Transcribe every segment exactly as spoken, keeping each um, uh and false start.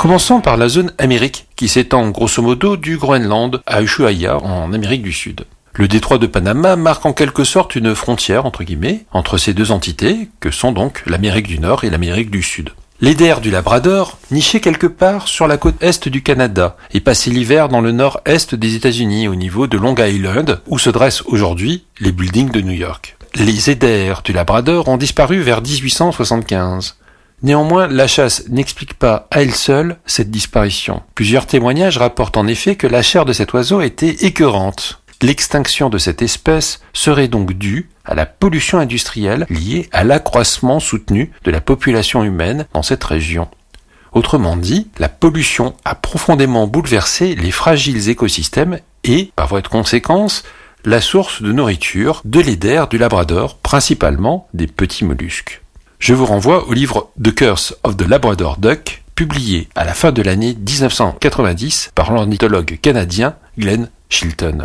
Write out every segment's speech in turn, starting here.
Commençons par la zone Amérique, qui s'étend grosso modo du Groenland à Ushuaia en Amérique du Sud. Le détroit de Panama marque en quelque sorte une frontière, entre guillemets, entre ces deux entités, que sont donc l'Amérique du Nord et l'Amérique du Sud. L'Eider du Labrador nichait quelque part sur la côte est du Canada et passait l'hiver dans le nord-est des États-Unis au niveau de Long Island, où se dressent aujourd'hui les buildings de New York. Les Eiders du Labrador ont disparu vers dix-huit cent soixante-quinze. Néanmoins, la chasse n'explique pas à elle seule cette disparition. Plusieurs témoignages rapportent en effet que la chair de cet oiseau était écœurante. L'extinction de cette espèce serait donc due à la pollution industrielle liée à l'accroissement soutenu de la population humaine dans cette région. Autrement dit, la pollution a profondément bouleversé les fragiles écosystèmes et, par voie de conséquence, la source de nourriture de l'Eider du Labrador, principalement des petits mollusques. Je vous renvoie au livre The Curse of the Labrador Duck, publié à la fin de l'année dix-neuf cent quatre-vingt-dix par l'ornithologue canadien Glenn Chilton.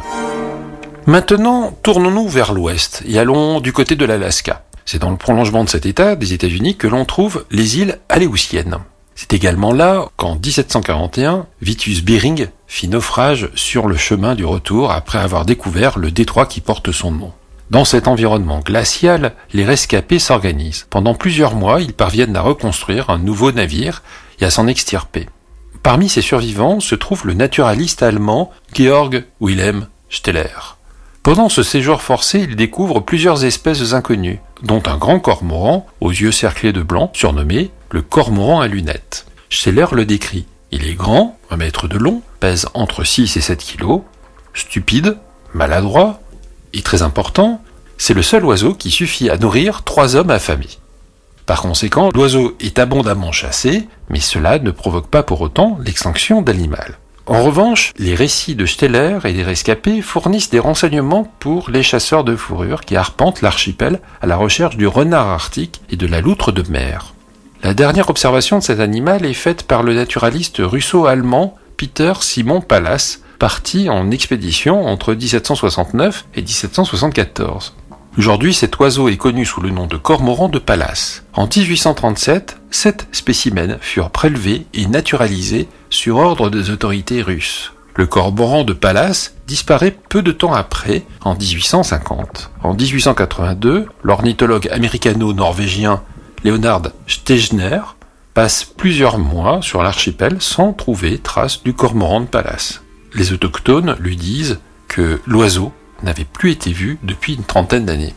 Maintenant, tournons-nous vers l'ouest et allons du côté de l'Alaska. C'est dans le prolongement de cet état des États-Unis que l'on trouve les îles Aléoutiennes. C'est également là qu'en dix-sept cent quarante et un, Vitus Bering fit naufrage sur le chemin du retour après avoir découvert le détroit qui porte son nom. Dans cet environnement glacial, les rescapés s'organisent. Pendant plusieurs mois, ils parviennent à reconstruire un nouveau navire et à s'en extirper. Parmi ces survivants se trouve le naturaliste allemand Georg Wilhelm Steller. Pendant ce séjour forcé, il découvre plusieurs espèces inconnues, dont un grand cormoran aux yeux cerclés de blanc, surnommé le cormoran à lunettes. Steller le décrit. Il est grand, un mètre de long, pèse entre six et sept kilos, stupide, maladroit, et très important, c'est le seul oiseau qui suffit à nourrir trois hommes affamés. Par conséquent, l'oiseau est abondamment chassé, mais cela ne provoque pas pour autant l'extinction de l'animal. En revanche, les récits de Steller et des rescapés fournissent des renseignements pour les chasseurs de fourrure qui arpentent l'archipel à la recherche du renard arctique et de la loutre de mer. La dernière observation de cet animal est faite par le naturaliste russo-allemand Peter Simon Pallas, parti en expédition entre dix-sept cent soixante-neuf et dix-sept cent soixante-quatorze. Aujourd'hui, cet oiseau est connu sous le nom de cormoran de Pallas. En dix-huit cent trente-sept, sept spécimens furent prélevés et naturalisés sur ordre des autorités russes. Le cormoran de Pallas disparaît peu de temps après, en dix-huit cent cinquante. En dix-huit cent quatre-vingt-deux, l'ornithologue américano-norvégien Leonard Stegner passe plusieurs mois sur l'archipel sans trouver trace du cormoran de Pallas. Les autochtones lui disent que l'oiseau n'avait plus été vu depuis une trentaine d'années.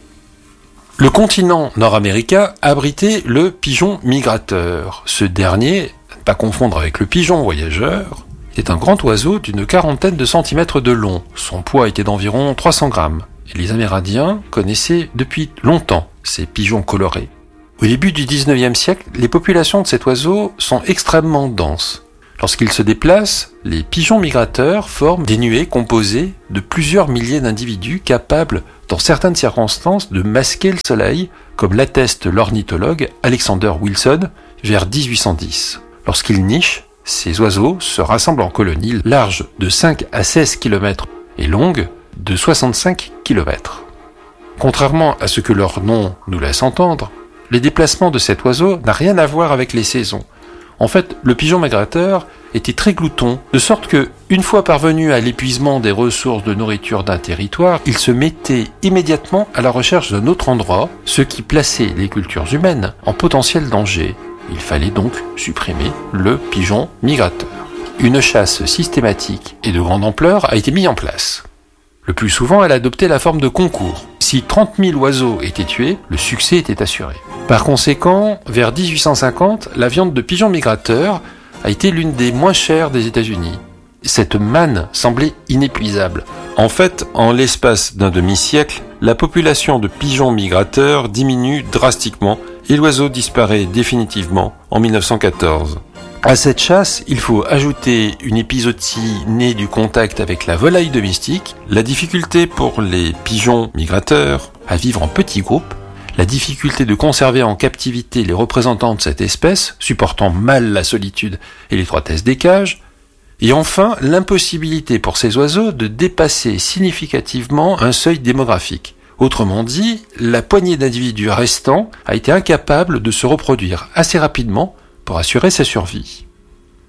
Le continent nord-américain abritait le pigeon migrateur. Ce dernier, à ne pas confondre avec le pigeon voyageur, est un grand oiseau d'une quarantaine de centimètres de long. Son poids était d'environ trois cents grammes. Et les Amérindiens connaissaient depuis longtemps ces pigeons colorés. Au début du dix-neuvième siècle, les populations de cet oiseau sont extrêmement denses. Lorsqu'ils se déplacent, les pigeons migrateurs forment des nuées composées de plusieurs milliers d'individus capables, dans certaines circonstances, de masquer le soleil, comme l'atteste l'ornithologue Alexander Wilson vers dix-huit cent dix. Lorsqu'ils nichent, ces oiseaux se rassemblent en colonies larges de cinq à seize kilomètres et longues de soixante-cinq kilomètres. Contrairement à ce que leur nom nous laisse entendre, les déplacements de cet oiseau n'ont rien à voir avec les saisons. En fait, le pigeon migrateur était très glouton, de sorte que, une fois parvenu à l'épuisement des ressources de nourriture d'un territoire, il se mettait immédiatement à la recherche d'un autre endroit, ce qui plaçait les cultures humaines en potentiel danger. Il fallait donc supprimer le pigeon migrateur. Une chasse systématique et de grande ampleur a été mise en place. Le plus souvent, elle adoptait la forme de concours. Si trente mille oiseaux étaient tués, le succès était assuré. Par conséquent, vers dix-huit cent cinquante, la viande de pigeon migrateur a été l'une des moins chères des États-Unis. Cette manne semblait inépuisable. En fait, en l'espace d'un demi-siècle, la population de pigeons migrateurs diminue drastiquement et l'oiseau disparaît définitivement en mille neuf cent quatorze. À cette chasse, il faut ajouter une épizootie née du contact avec la volaille domestique, la difficulté pour les pigeons migrateurs à vivre en petits groupes, la difficulté de conserver en captivité les représentants de cette espèce, supportant mal la solitude et l'étroitesse des cages, et enfin l'impossibilité pour ces oiseaux de dépasser significativement un seuil démographique. Autrement dit, la poignée d'individus restants a été incapable de se reproduire assez rapidement pour assurer sa survie.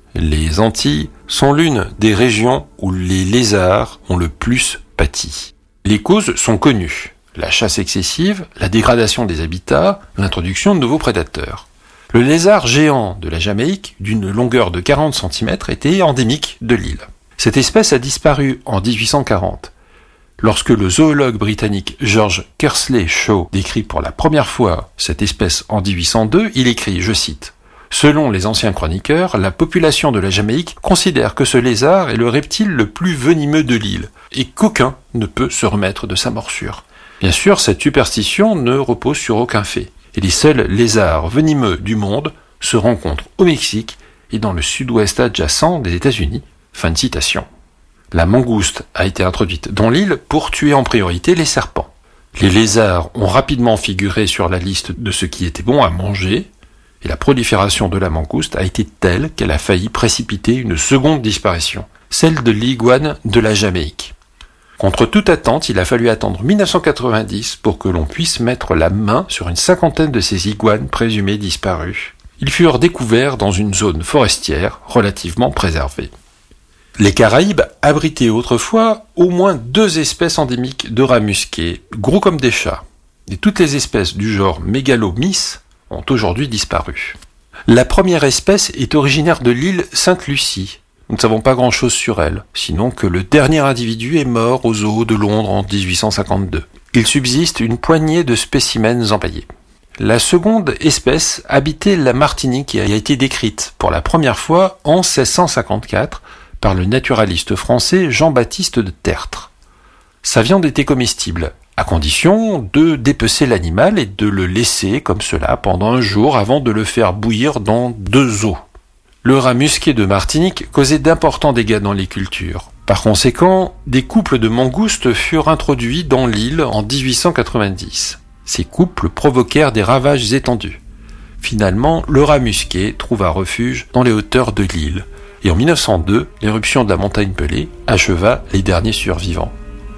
les Antilles sont l'une des régions où les lézards ont le plus pâti. Les causes sont connues. La chasse excessive, la dégradation des habitats, l'introduction de nouveaux prédateurs. Le lézard géant de la Jamaïque, d'une longueur de quarante centimètres, était endémique de l'île. Cette espèce a disparu en dix-huit cent quarante. Lorsque le zoologue britannique George Kersley Shaw décrit pour la première fois cette espèce en dix-huit cent deux, il écrit, je cite, « Selon les anciens chroniqueurs, la population de la Jamaïque considère que ce lézard est le reptile le plus venimeux de l'île et qu'aucun ne peut se remettre de sa morsure. » Bien sûr, cette superstition ne repose sur aucun fait, et les seuls lézards venimeux du monde se rencontrent au Mexique et dans le sud-ouest adjacent des États-Unis. Fin de citation. La mangouste a été introduite dans l'île pour tuer en priorité les serpents. Les lézards ont rapidement figuré sur la liste de ce qui était bon à manger, et la prolifération de la mangouste a été telle qu'elle a failli précipiter une seconde disparition, celle de l'iguane de la Jamaïque. Contre toute attente, il a fallu attendre mille neuf cent quatre-vingt-dix pour que l'on puisse mettre la main sur une cinquantaine de ces iguanes présumées disparues. Ils furent découverts dans une zone forestière relativement préservée. Les Caraïbes abritaient autrefois au moins deux espèces endémiques de rats musqués, gros comme des chats. Et toutes les espèces du genre Megalomys ont aujourd'hui disparu. La première espèce est originaire de l'île Sainte-Lucie. Nous ne savons pas grand-chose sur elle, sinon que le dernier individu est mort au zoo de Londres en dix-huit cent cinquante-deux. Il subsiste une poignée de spécimens empaillés. La seconde espèce habitait la Martinique et a été décrite pour la première fois en seize cent cinquante-quatre par le naturaliste français Jean-Baptiste de Tertre. Sa viande était comestible, à condition de dépecer l'animal et de le laisser comme cela pendant un jour avant de le faire bouillir dans deux eaux. Le rat musqué de Martinique causait d'importants dégâts dans les cultures. Par conséquent, des couples de mangoustes furent introduits dans l'île en dix-huit cent quatre-vingt-dix. Ces couples provoquèrent des ravages étendus. Finalement, le rat musqué trouva refuge dans les hauteurs de l'île. Et en mille neuf cent deux, l'éruption de la montagne Pelée acheva les derniers survivants.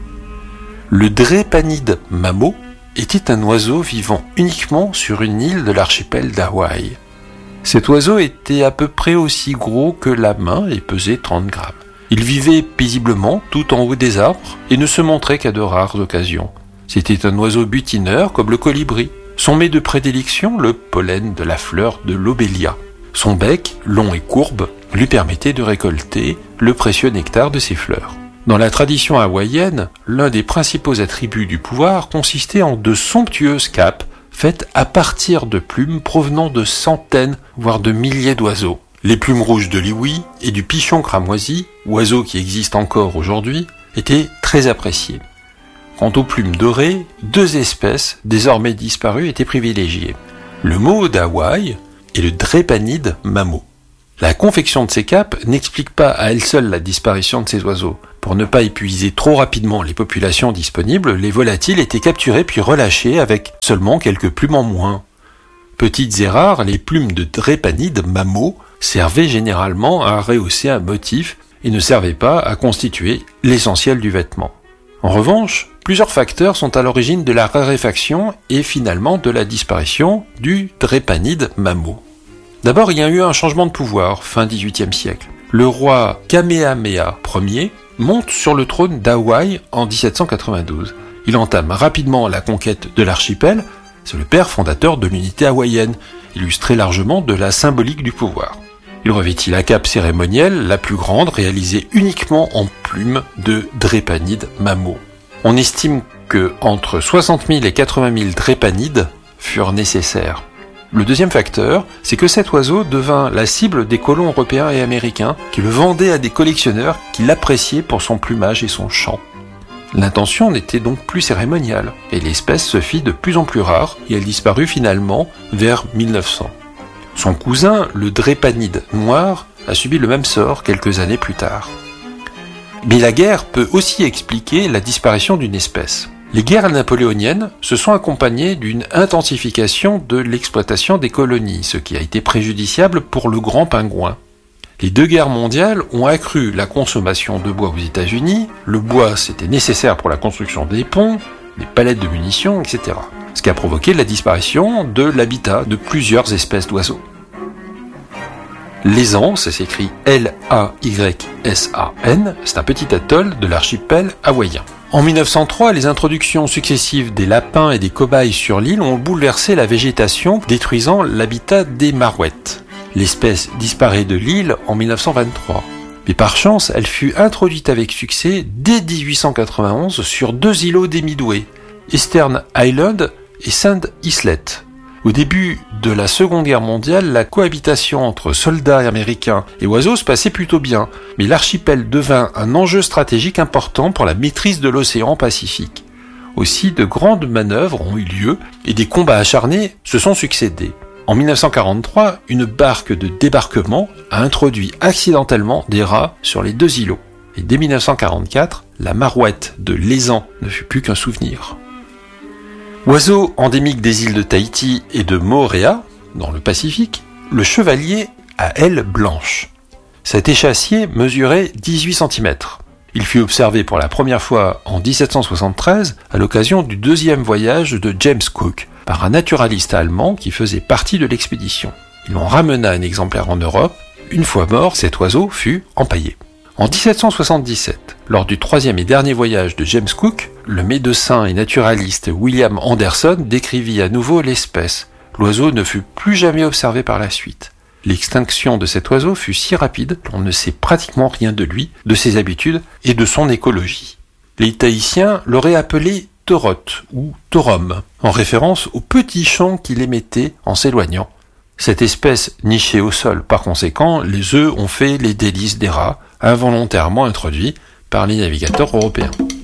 Le Drépanide mamo était un oiseau vivant uniquement sur une île de l'archipel d'Hawaï. Cet oiseau était à peu près aussi gros que la main et pesait trente grammes. Il vivait paisiblement tout en haut des arbres et ne se montrait qu'à de rares occasions. C'était un oiseau butineur comme le colibri. Son mets de prédilection, le pollen de la fleur de l'obélia. Son bec, long et courbe, lui permettait de récolter le précieux nectar de ses fleurs. Dans la tradition hawaïenne, l'un des principaux attributs du pouvoir consistait en de somptueuses capes faites à partir de plumes provenant de centaines, voire de milliers d'oiseaux. Les plumes rouges de l'iwi et du pichon cramoisi, oiseau qui existe encore aujourd'hui, étaient très appréciées. Quant aux plumes dorées, deux espèces, désormais disparues, étaient privilégiées. Le mot d'Hawaï et le Drépanide mamo. La confection de ces capes n'explique pas à elle seule la disparition de ces oiseaux. Pour ne pas épuiser trop rapidement les populations disponibles, les volatiles étaient capturés puis relâchés avec seulement quelques plumes en moins. Petites et rares, les plumes de Drépanide mamo servaient généralement à rehausser un motif et ne servaient pas à constituer l'essentiel du vêtement. En revanche, plusieurs facteurs sont à l'origine de la raréfaction et finalement de la disparition du Drépanide mamo. D'abord, il y a eu un changement de pouvoir, fin dix-huitième siècle. Le roi Kamehameha Ier monte sur le trône d'Hawaï en dix-sept cent quatre-vingt-douze. Il entame rapidement la conquête de l'archipel, c'est le père fondateur de l'unité hawaïenne, illustré largement de la symbolique du pouvoir. Il revêtit la cape cérémonielle, la plus grande, réalisée uniquement en plumes de Drépanide mamo. On estime que entre soixante mille et quatre-vingt mille drépanides furent nécessaires. Le deuxième facteur, c'est que cet oiseau devint la cible des colons européens et américains qui le vendaient à des collectionneurs qui l'appréciaient pour son plumage et son chant. L'intention n'était donc plus cérémoniale, et l'espèce se fit de plus en plus rare et elle disparut finalement vers mille neuf cents. Son cousin, le Drépanide noir, a subi le même sort quelques années plus tard. Mais la guerre peut aussi expliquer la disparition d'une espèce. Les guerres napoléoniennes se sont accompagnées d'une intensification de l'exploitation des colonies, ce qui a été préjudiciable pour le grand pingouin. Les deux guerres mondiales ont accru la consommation de bois aux États-Unis. Le bois, c'était nécessaire pour la construction des ponts, des palettes de munitions, et cetera. Ce qui a provoqué la disparition de l'habitat de plusieurs espèces d'oiseaux. Leysan, ça s'écrit L A Y S A N, c'est un petit atoll de l'archipel hawaïen. En mille neuf cent trois, les introductions successives des lapins et des cobayes sur l'île ont bouleversé la végétation, détruisant l'habitat des marouettes. L'espèce disparaît de l'île en mille neuf cent vingt-trois. Mais par chance, elle fut introduite avec succès dès dix-huit cent quatre-vingt-onze sur deux îlots des Midway, Eastern Island et Sand Islet. Au début de la Seconde Guerre mondiale, la cohabitation entre soldats américains et oiseaux se passait plutôt bien, mais l'archipel devint un enjeu stratégique important pour la maîtrise de l'océan Pacifique. Aussi, de grandes manœuvres ont eu lieu et des combats acharnés se sont succédés. En mille neuf cent quarante-trois, une barque de débarquement a introduit accidentellement des rats sur les deux îlots. Et dès mille neuf cent quarante-quatre, la marouette de Leysan ne fut plus qu'un souvenir. Oiseau endémique des îles de Tahiti et de Moorea, dans le Pacifique, le chevalier à ailes blanches. Cet échassier mesurait dix-huit centimètres. Il fut observé pour la première fois en dix-sept cent soixante-treize à l'occasion du deuxième voyage de James Cook par un naturaliste allemand qui faisait partie de l'expédition. Il en ramena un exemplaire en Europe. Une fois mort, cet oiseau fut empaillé. En dix-sept cent soixante-dix-sept, lors du troisième et dernier voyage de James Cook, le médecin et naturaliste William Anderson décrivit à nouveau l'espèce. L'oiseau ne fut plus jamais observé par la suite. L'extinction de cet oiseau fut si rapide qu'on ne sait pratiquement rien de lui, de ses habitudes et de son écologie. Les Tahitiens l'auraient appelé torote ou torum, en référence au petit chant qu'il émettait en s'éloignant. Cette espèce nichait au sol, par conséquent, les œufs ont fait les délices des rats, involontairement introduits par les navigateurs européens.